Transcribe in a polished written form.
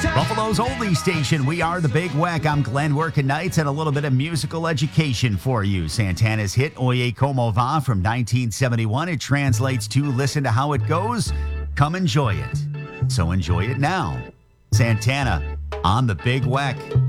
Buffalo's oldie station. We are the Big Weck. I'm Glenn working nights and a little bit of musical education for you. Santana's hit Oye Como Va from 1971. It translates to listen to how it goes. Come enjoy it. So enjoy it now. Santana on the Big Weck.